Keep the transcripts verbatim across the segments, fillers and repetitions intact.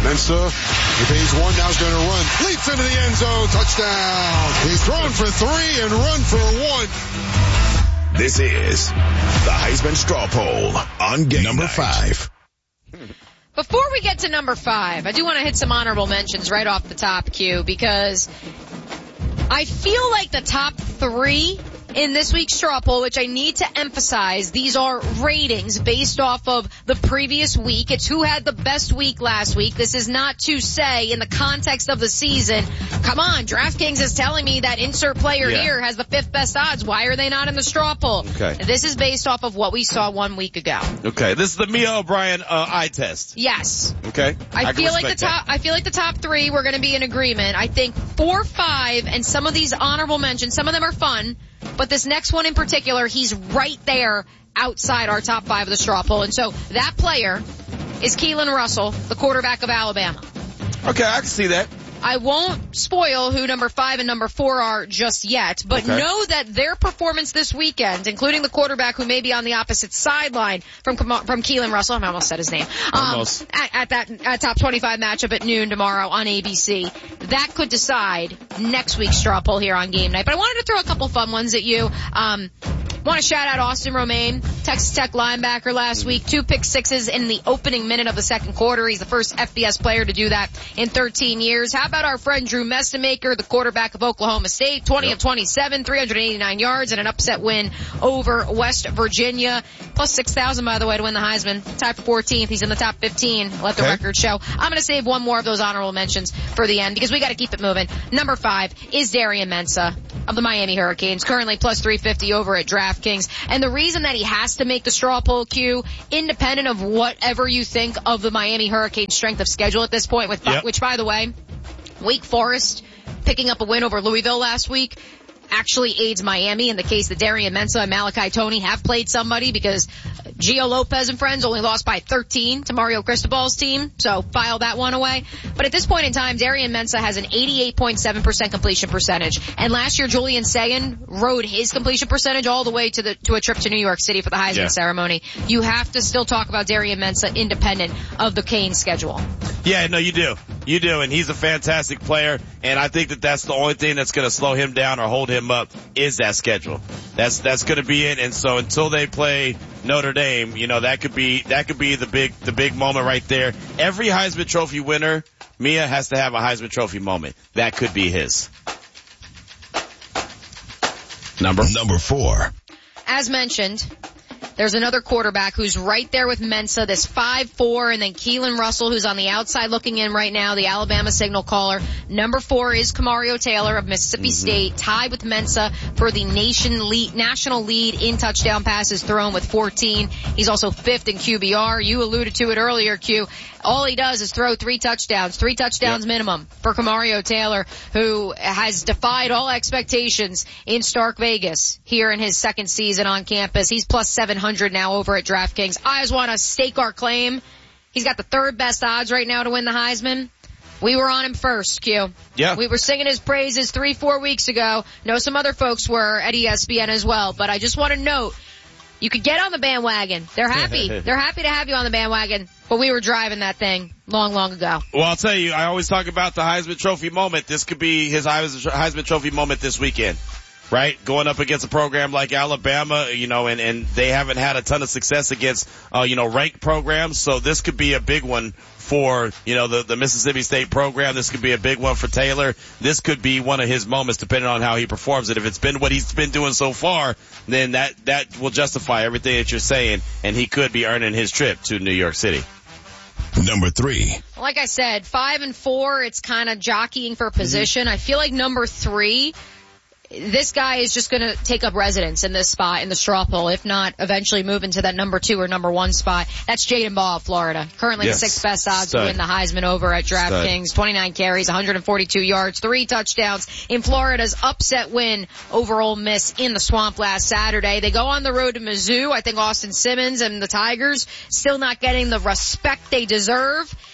Mensah, he pays one, now he's going to run. Leaps into the end zone, touchdown. He's thrown for three and run for one. This is the Heisman Straw Poll on Game Number Night. five. Before we get to number five, I do want to hit some honorable mentions right off the top, Q, because I feel like the top three in this week's straw poll, which I need to emphasize, these are ratings based off of the previous week. It's who had the best week last week. This is not to say in the context of the season, come on, DraftKings is telling me that insert player yeah. here has the fifth best odds. Why are they not in the straw poll? Okay. This is based off of what we saw one week ago. Okay, this is the Mia O'Brien uh, eye test. Yes. Okay. I, I feel like the top, that. I feel like the top three, we're going to be in agreement. I think four, five, and some of these honorable mentions, some of them are fun, but this next one in particular, he's right there outside our top five of the straw poll. And so that player is Keelan Russell, the quarterback of Alabama. Okay, I can see that. I won't spoil who number five and number four are just yet, but okay. know that their performance this weekend, including the quarterback who may be on the opposite sideline from from Keelan Russell, I almost said his name, um, almost. At, at that at top twenty-five matchup at noon tomorrow on A B C, that could decide next week's straw poll here on Game Night. But I wanted to throw a couple fun ones at you. Um, Want to shout out Austin Romaine, Texas Tech linebacker last week. Two pick sixes in the opening minute of the second quarter. He's the first F B S player to do that in thirteen years. How about our friend Drew Messamaker, the quarterback of Oklahoma State? twenty yep. of twenty-seven, three hundred eighty-nine yards, and an upset win over West Virginia. Plus six thousand, by the way, to win the Heisman. Tied for fourteenth. He's in the top fifteen. Let the okay. record show. I'm going to save one more of those honorable mentions for the end because we got to keep it moving. Number five is Darian Mensah of the Miami Hurricanes, currently plus three fifty over at DraftKings. And the reason that he has to make the straw poll, Q, independent of whatever you think of the Miami Hurricanes' strength of schedule at this point, with yep. which, by the way, Wake Forest picking up a win over Louisville last week actually aids Miami in the case that Darian Mensah and Malachi Toney have played somebody, because Gio Lopez and friends only lost by thirteen to Mario Cristobal's team, so file that one away. But at this point in time, Darian Mensah has an eighty-eight point seven percent completion percentage. And last year, Julian Sagan rode his completion percentage all the way to the to a trip to New York City for the Heisman yeah. ceremony. You have to still talk about Darian Mensah independent of the Canes schedule. Yeah, no, you do. You do, and he's a fantastic player, and I think that that's the only thing that's going to slow him down or hold him up is that schedule. That's that's going to be it, and so until they play Notre Dame, you know, that could be that could be the big the big moment right there. Every Heisman Trophy winner, Mia, has to have a Heisman Trophy moment. That could be his. Number number four. As mentioned, there's another quarterback who's right there with Mensah, this five four, and then Keelan Russell, who's on the outside looking in right now, the Alabama signal caller. Number four is Kamario Taylor of Mississippi mm-hmm. State, tied with Mensah for the nation lead, national lead in touchdown passes thrown with fourteen. He's also fifth in Q B R. You alluded to it earlier, Q. All he does is throw three touchdowns, three touchdowns yep. minimum for Kamario Taylor, who has defied all expectations in Stark Vegas here in his second season on campus. He's plus seven hundred now over at DraftKings. I just want to stake our claim. He's got the third best odds right now to win the Heisman. We were on him first, Q. Yeah. We were singing his praises three, four weeks ago. Know some other folks were at E S P N as well, but I just want to note, you could get on the bandwagon. They're happy. They're happy to have you on the bandwagon, but we were driving that thing long, long ago. Well, I'll tell you, I always talk about the Heisman Trophy moment. This could be his Heisman Trophy moment this weekend. Right? Going up against a program like Alabama, you know, and, and they haven't had a ton of success against, uh, you know, ranked programs. So this could be a big one for, you know, the, the Mississippi State program. This could be a big one for Taylor. This could be one of his moments depending on how he performs it. If it's been what he's been doing so far, then that, that will justify everything that you're saying, and he could be earning his trip to New York City. Number three. Like I said, five and four, it's kind of jockeying for position. Mm-hmm. I feel like number three, this guy is just going to take up residence in this spot in the straw poll, if not eventually move into that number two or number one spot. That's Jaden Ball of Florida. Currently yes. the sixth best odds Stud. to win the Heisman over at DraftKings. twenty-nine carries, one hundred forty-two yards, three touchdowns in Florida's upset win over Ole Miss in the Swamp last Saturday. They go on the road to Mizzou. I think Austin Simmons and the Tigers still not getting the respect they deserve.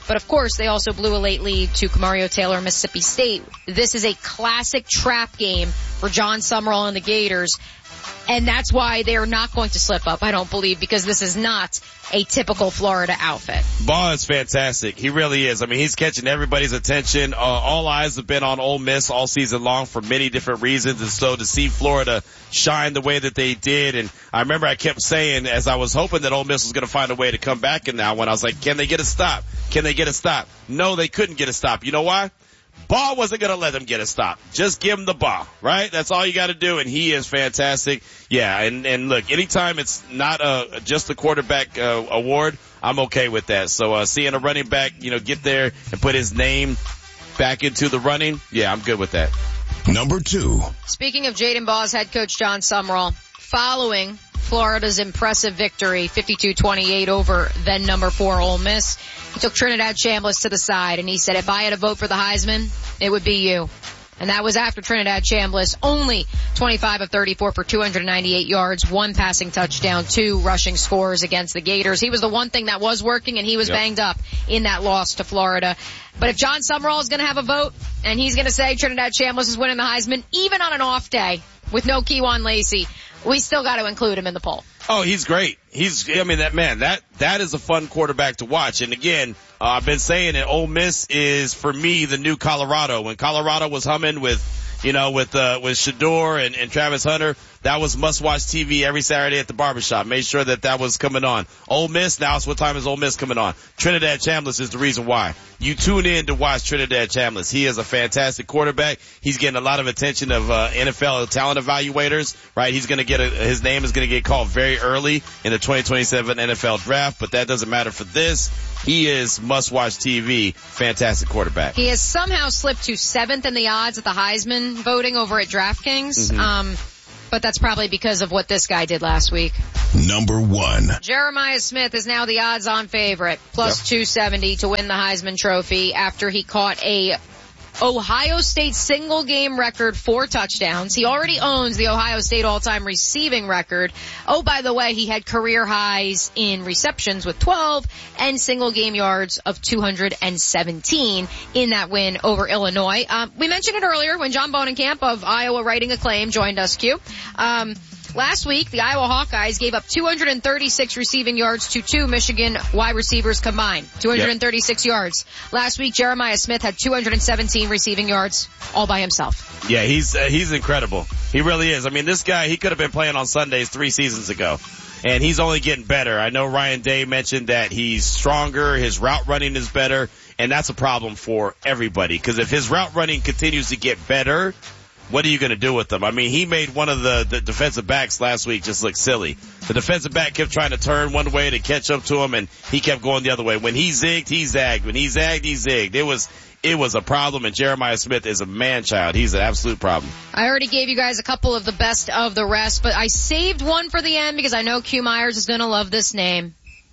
But of course, they also blew a late lead to Camario Taylor, Mississippi State. This is a classic trap game for John Summerall and the Gators. And that's why they're not going to slip up, I don't believe, because this is not a typical Florida outfit. Ball is fantastic. He really is. I mean, he's catching everybody's attention. Uh, all eyes have been on Ole Miss all season long for many different reasons. And so to see Florida shine the way that they did, and I remember I kept saying, as I was hoping that Ole Miss was going to find a way to come back in that one, I was like, can they get a stop? Can they get a stop? No, they couldn't get a stop. You know why? Ball wasn't going to let them get a stop. Just give him the ball, right? That's all you got to do, and he is fantastic. Yeah, and, and look, anytime it's not a, just the quarterback uh, award, I'm okay with that. So uh, seeing a running back, you know, get there and put his name back into the running, yeah, I'm good with that. Number two. Speaking of Jaden Ball's head coach John Summerall, following Florida's impressive victory, fifty-two twenty-eight over then number four Ole Miss, he took Trinidad Chambliss to the side and he said, if I had a vote for the Heisman, it would be you. And that was after Trinidad Chambliss, only twenty-five of thirty-four for two hundred ninety-eight yards, one passing touchdown, two rushing scores against the Gators. He was the one thing that was working, and he was yep. banged up in that loss to Florida. But if John Summerall is going to have a vote, and he's going to say Trinidad Chambliss is winning the Heisman, even on an off day with no Kejuan Lacey, we still got to include him in the poll. Oh, he's great. He's, I mean, that man, that, that is a fun quarterback to watch. And again, uh, I've been saying it, Ole Miss is, for me, the new Colorado. When Colorado was humming with, you know, with, uh, with Shedeur and, and Travis Hunter, that was must-watch T V every Saturday at the barbershop. Made sure that that was coming on. Ole Miss, now it's what time is Ole Miss coming on? Trinidad Chambliss is the reason why. You tune in to watch Trinidad Chambliss. He is a fantastic quarterback. He's getting a lot of attention of uh, N F L talent evaluators, right? He's going to get a, his name is going to get called very early in the twenty twenty-seven N F L draft, but that doesn't matter for this. He is must-watch T V, fantastic quarterback. He has somehow slipped to seventh in the odds at the Heisman voting over at DraftKings. Mm-hmm. Um, but that's probably because of what this guy did last week. Number one. Jeremiah Smith is now the odds-on favorite, plus yep. two seventy to win the Heisman Trophy after he caught a Ohio State single game record, four touchdowns. He already owns the Ohio State all-time receiving record. Oh, by the way, he had career highs in receptions with twelve and single game yards of two hundred seventeen in that win over Illinois. Um, we mentioned it earlier when John Bonenkamp of Iowa Writing Acclaim joined us, Q. Um, Last week, the Iowa Hawkeyes gave up two hundred thirty-six receiving yards to two Michigan wide receivers combined. two hundred thirty-six yep. yards. Last week, Jeremiah Smith had two hundred seventeen receiving yards all by himself. Yeah, he's uh, he's incredible. He really is. I mean, this guy, he could have been playing on Sundays three seasons ago. And he's only getting better. I know Ryan Day mentioned that he's stronger, his route running is better, and that's a problem for everybody. Because if his route running continues to get better, what are you going to do with them? I mean, he made one of the, the defensive backs last week just look silly. The defensive back kept trying to turn one way to catch up to him, and he kept going the other way. When he zigged, he zagged. When he zagged, he zigged. It was it was a problem, and Jeremiah Smith is a man-child. He's an absolute problem. I already gave you guys a couple of the best of the rest, but I saved one for the end because I know Q Myers is going to love this name.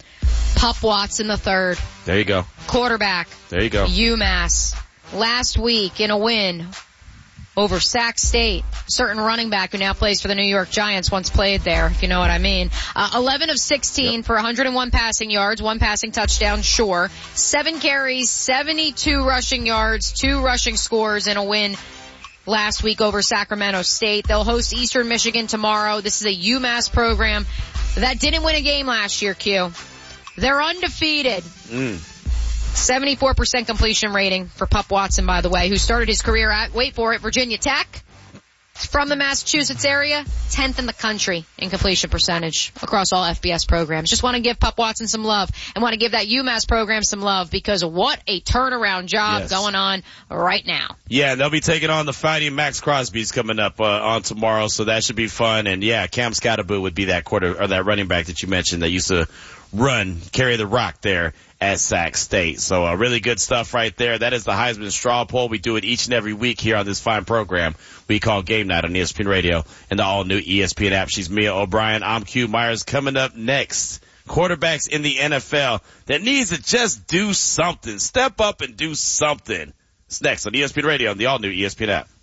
Pup Watson the third. There you go. Quarterback. There you go. UMass. Last week in a win over Sac State, certain running back who now plays for the New York Giants once played there, if you know what I mean. Uh, eleven of sixteen yep. for one hundred one passing yards, one passing touchdown, sure. Seven carries, seventy-two rushing yards, two rushing scores in a win last week over Sacramento State. They'll host Eastern Michigan tomorrow. This is a UMass program that didn't win a game last year, Q. They're undefeated. Mm. seventy-four percent completion rating for Pup Watson, by the way, who started his career at, wait for it, Virginia Tech. From the Massachusetts area, tenth in the country in completion percentage across all F B S programs. Just want to give Pup Watson some love and want to give that UMass program some love because what a turnaround job yes. going on right now. Yeah, they'll be taking on the Fighting Max Crosby's coming up uh, on tomorrow, so that should be fun. And yeah, Cam Scatterboot would be that quarter or that running back that you mentioned that used to run, carry the rock there at Sac State. So uh, really good stuff right there. That is the Heisman Straw Poll. We do it each and every week here on this fine program we call Game Night on E S P N Radio and the all-new E S P N app. She's Mia O'Brien. I'm Q Myers. Coming up next, quarterbacks in the N F L that needs to just do something. Step up and do something. It's next on E S P N Radio and the all-new E S P N app. Matt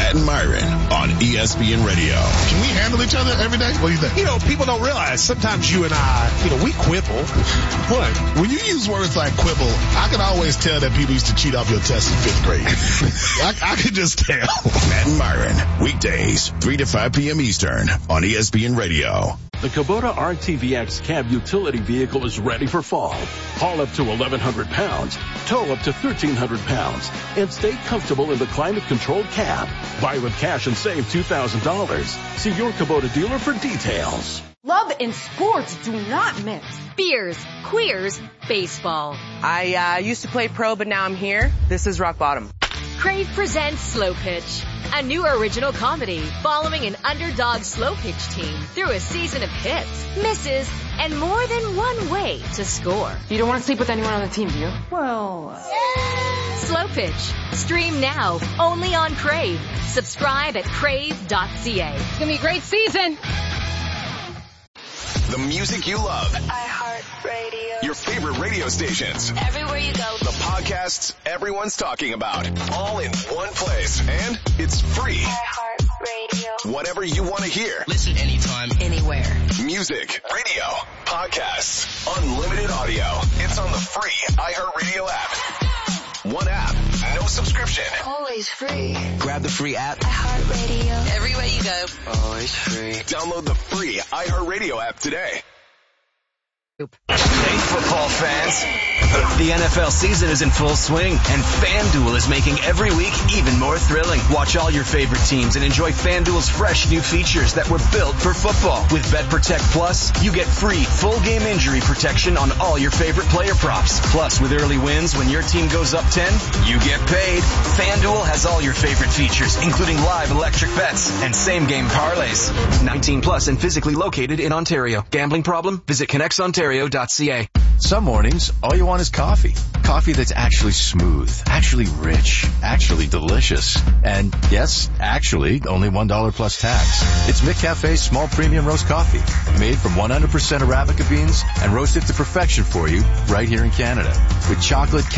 Matt and Myron on E S P N Radio. Can we handle each other every day? What do you think? You know, people don't realize sometimes you and I, you know, we quibble. What? When you use words like quibble, I can always tell that people used to cheat off your test in fifth grade. I, I can just tell. Matt and Myron, weekdays, three to five p.m. Eastern on E S P N Radio. The Kubota R T V X cab utility vehicle is ready for fall. Haul up to eleven hundred pounds, tow up to thirteen hundred pounds, and stay comfortable in the climate-controlled cab. Buy with cash and save two thousand dollars. See your Kubota dealer for details. Love and sports do not mix. Beers, queers, baseball. I uh, used to play pro, but now I'm here. This is rock bottom. Crave presents Slow Pitch, a new original comedy following an underdog slow pitch team through a season of hits, misses, and more than one way to score. You don't want to sleep with anyone on the team, do you? Well... Slow Pitch. Stream now, only on Crave. Subscribe at crave dot c a. It's going to be a great season. The music you love. iHeartRadio. Your favorite radio stations. Everywhere you go. The podcasts everyone's talking about. All in one place. And it's free. iHeartRadio. Whatever you want to hear. Listen anytime, anywhere. Music, radio, podcasts, unlimited audio. It's on the free iHeartRadio app. One app, no subscription. Always free. Grab the free app. iHeartRadio. Everywhere you go. Always free. Download the free iHeartRadio app today. Hey, football fans. The N F L season is in full swing, and FanDuel is making every week even more thrilling. Watch all your favorite teams and enjoy FanDuel's fresh new features that were built for football. With BetProtect Plus, you get free full game injury protection on all your favorite player props. Plus, with early wins, when your team goes up ten, you get paid. FanDuel has all your favorite features, including live electric bets and same-game parlays. nineteen plus and physically located in Ontario. Gambling problem? Visit connects ontario dot c a. Some mornings, all you want is coffee. Coffee that's actually smooth, actually rich, actually delicious. And yes, actually, only one dollar plus tax. It's McCafe's small premium roast coffee, made from one hundred percent Arabica beans and roasted to perfection for you right here in Canada. With chocolate,